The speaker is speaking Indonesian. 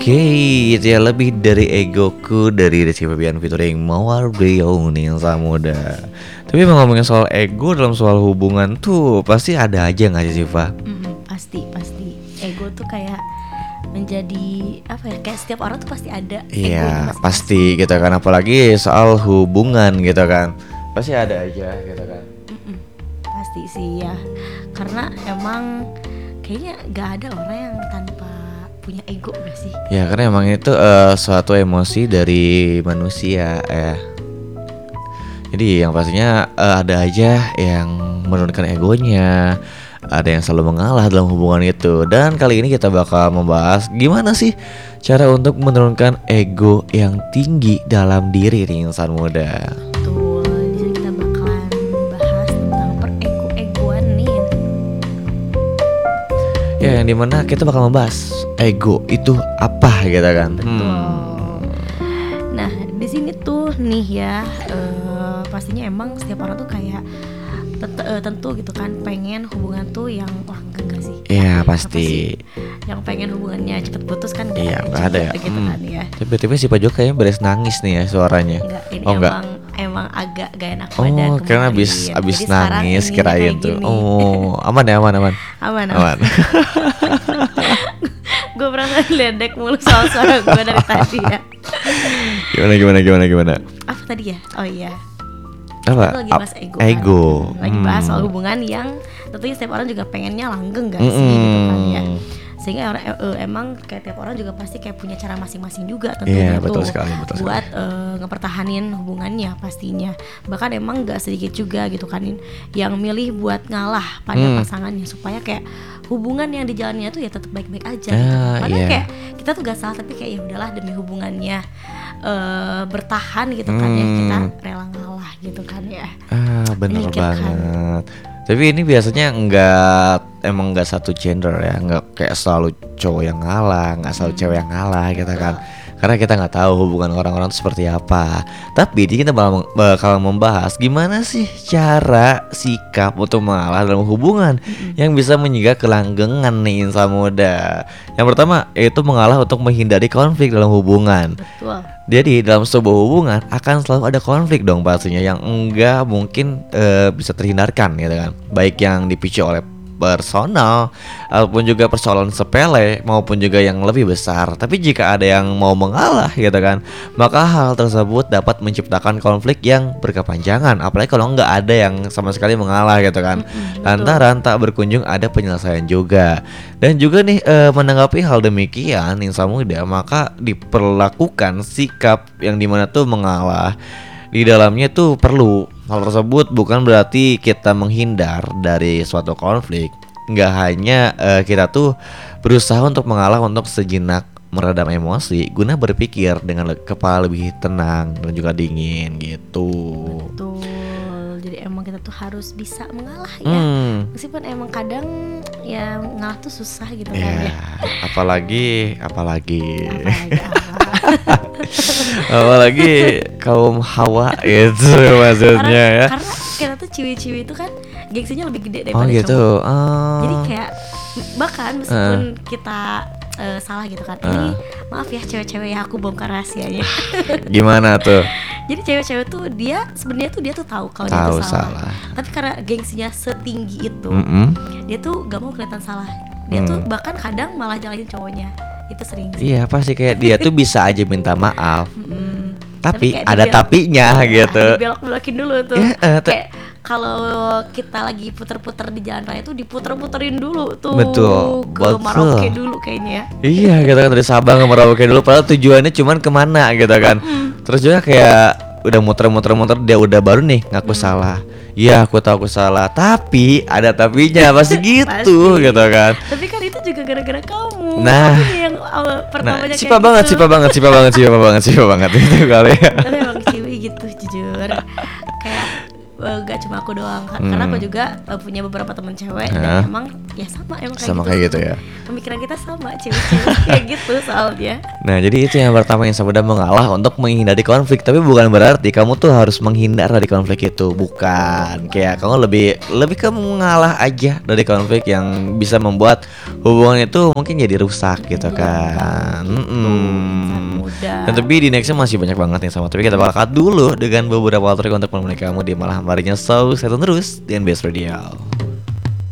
Oke, itu ya lebih dari egoku dari Rizky Febian featuring Mawar Brio Ninsa Muda. Tapi emang ngomongin soal ego dalam soal hubungan tuh pasti ada aja nggak sih Siva? Pasti ego tuh kayak menjadi apa ya, kayak setiap orang tuh pasti ada egonya Iya masing-masing. pasti gitu kan, apalagi soal hubungan gitu kan, pasti ada aja gitu kan. Pasti sih ya, karena emang kayaknya gak ada orang yang tanpa punya ego gak sih? Ya karena emang itu suatu emosi dari manusia ya. Jadi yang pastinya ada aja yang menurunkan egonya, ada yang selalu mengalah dalam hubungan itu. Dan kali ini kita bakal membahas gimana sih cara untuk menurunkan ego yang tinggi dalam diri insan muda. Betul, di sini kita bakalan bahas tentang perego-egoan nih. Ya yang dimana kita bakal membahas ego itu apa gitu kan. Nah di sini tuh nih ya, pastinya emang setiap orang tuh kayak tentu gitu kan pengen hubungan tuh yang langgeng gak sih? Iya Apa pasti. sih? Yang pengen hubungannya cepet putus kan Iya nggak ada ya. gitu kan ya. Tiba-tiba si Pak Jo kayaknya beres nangis nih ya suaranya. Enggak, ini Oh enggak. emang agak gak enak badan Oh, karena kemarin. abis Jadi sekarang nangis ini kirain kayak tuh. gini. Oh, aman ya, aman. Aman. Aman. Gue pernah ngeledek mulu soal suara gue dari tadi ya. Gimana? Apa tadi ya? Oh iya, Apa? kita lagi bahas ego kan? Ego. Lagi bahas soal hubungan yang tentunya setiap orang juga pengennya langgeng gak sih gitu kan ya. Sehingga emang kayak tiap orang juga pasti kayak punya cara masing-masing juga tentunya. Iya, betul tuh sekali. buat ngepertahanin hubungannya pastinya. Bahkan emang gak sedikit juga gitu kan yang milih buat ngalah pada pasangannya supaya kayak hubungan yang dijalannya tuh ya tetap baik-baik aja gitu. Padahal iya. kayak kita tuh gak salah, tapi kayak ya udahlah demi hubungannya bertahan gitu kan ya, kita rela ngalah gitu kan ya. Bener Menyingkirkan. banget. Tapi ini biasanya emang nggak satu gender ya, nggak kayak selalu cowok yang ngalah, nggak selalu cewek yang ngalah gitu kan. Karena kita nggak tahu hubungan orang-orang itu seperti apa. Tapi di kita bakal membahas gimana sih cara sikap untuk mengalah dalam hubungan yang bisa menjaga kelanggengan nih insan muda. Yang pertama yaitu mengalah untuk menghindari konflik dalam hubungan. Betul. Jadi dalam sebuah hubungan akan selalu ada konflik dong pastinya yang enggak mungkin bisa terhindarkan gitu kan. Baik yang dipicu oleh personal ataupun juga persoalan sepele maupun juga yang lebih besar. Tapi jika ada yang mau mengalah gitu kan, maka hal tersebut dapat menciptakan konflik yang berkepanjangan. Apalagi kalau nggak ada yang sama sekali mengalah gitu kan. Lantaran tak berkunjung ada penyelesaian juga. Dan juga nih menanggapi hal demikian insan muda, maka diperlakukan sikap yang dimana tuh mengalah di dalamnya tuh perlu. Hal tersebut bukan berarti kita menghindar dari suatu konflik. Nggak hanya kita tuh berusaha untuk mengalah untuk sejenak meredam emosi guna berpikir dengan kepala lebih tenang dan juga dingin gitu. Betul. Jadi emang kita tuh harus bisa mengalah ya. Meskipun emang kadang ya ngalah tuh susah gitu kan Ya, ya. apalagi Apalagi apalagi kaum Hawa itu maksudnya ya. Karena kita tuh ciwi-ciwi itu kan gengsinya lebih gede Oh daripada gitu. cowok. Jadi kayak bahkan meskipun kita salah gitu kan. Ini maaf ya cewek-cewek ya, aku bongkar rahasianya. Gimana tuh? Jadi cewek-cewek tuh dia sebenarnya tuh dia tuh tahu kalau dia Tahu tuh salah. salah. Tapi karena gengsinya setinggi itu, dia tuh gak mau kelihatan salah. Dia tuh bahkan kadang malah jalanin cowoknya. Itu sering sih. Iya pasti kayak dia tuh bisa aja minta maaf. Tapi kayak ada dibelok- tapinya gitu. Dibelok-belokin dulu tuh. Iya, Kayak kalau kita lagi puter-puter di jalan raya tuh diputer-puterin dulu tuh. Betul, Ke betul. Merauke dulu kayaknya. Iya gitu kan, dari Sabang ke Merauke dulu padahal tujuannya cuman kemana gitu kan. Terus juga kayak udah muter-muter dia udah baru nih ngaku salah. Iya aku tahu aku salah, tapi ada tapinya pasti gitu Pasti. gitu kan. Tapi kan itu juga gara-gara kamu. Nah. Kamu yang pertamanya Cipa kayak banget, gitu. cipa banget itu kali ya. Tapi emang cewek gitu jujur. Kayak gak cuma aku doang karena aku juga punya beberapa teman cewek Hah? dan emang ya sama kayak Sama gitu. kayak gitu ya. Pemikiran kita sama cewek-cewek kayak gitu soalnya. Nah, jadi itu yang pertama, yang sabda mengalah untuk menghindari konflik. Tapi bukan berarti kamu tuh harus menghindar dari konflik itu, bukan. Kayak kamu lebih ke mengalah aja dari konflik yang bisa membuat hubungan itu mungkin jadi rusak gitu kan. Sangat mudah. Dan tapi di nextnya masih banyak banget nih sama. Tapi kita bakal cut dulu dengan beberapa trik untuk menemani kamu di malam harinya. So, stay tune terus di NBS Radio.